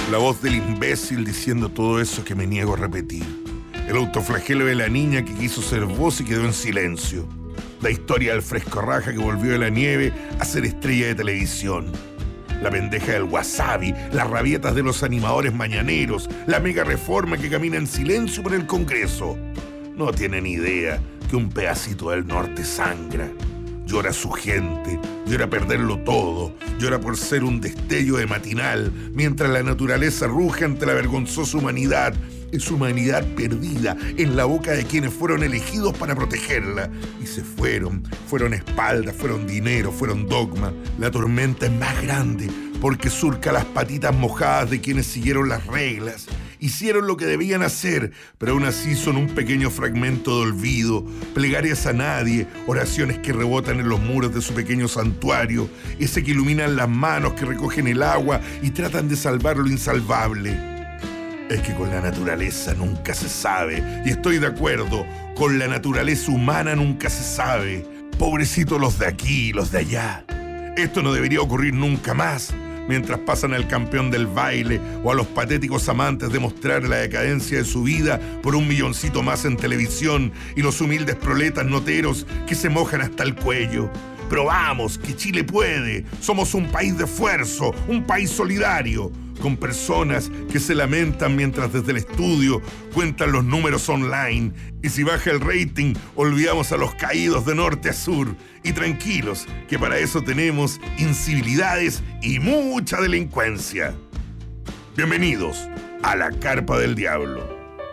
La voz del imbécil diciendo todo eso que me niego a repetir. El autoflagelo de la niña que quiso ser voz y quedó en silencio. La historia del fresco raja que volvió de la nieve a ser estrella de televisión. La pendeja del wasabi, las rabietas de los animadores mañaneros, la mega reforma que camina en silencio por el Congreso. No tienen idea que un pedacito del norte sangra. Llora su gente, llora perderlo todo, llora por ser un destello de matinal, mientras la naturaleza ruge ante la vergonzosa humanidad. Es humanidad perdida en la boca de quienes fueron elegidos para protegerla. Y se fueron espaldas, fueron dinero, fueron dogma. La tormenta es más grande porque surca las patitas mojadas de quienes siguieron las reglas. Hicieron lo que debían hacer, pero aún así son un pequeño fragmento de olvido, plegarias a nadie, oraciones que rebotan en los muros de su pequeño santuario, ese que iluminan las manos, que recogen el agua y tratan de salvar lo insalvable. Es que con la naturaleza nunca se sabe, y estoy de acuerdo, con la naturaleza humana nunca se sabe. Pobrecitos los de aquí y los de allá. Esto no debería ocurrir nunca más. Mientras pasan al campeón del baile o a los patéticos amantes de mostrar la decadencia de su vida por un milloncito más en televisión y los humildes proletas noteros que se mojan hasta el cuello. Pero vamos, que Chile puede. Somos un país de esfuerzo, un país solidario, con personas que se lamentan mientras desde el estudio cuentan los números online. Y si baja el rating, olvidamos a los caídos de norte a sur. Y tranquilos, que para eso tenemos incivilidades y mucha delincuencia. Bienvenidos a la Carpa del Diablo.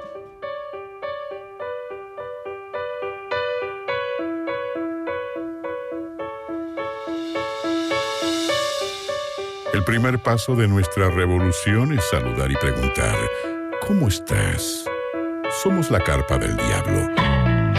El primer paso de nuestra revolución es saludar y preguntar: ¿cómo estás? Somos la Carpa del Diablo.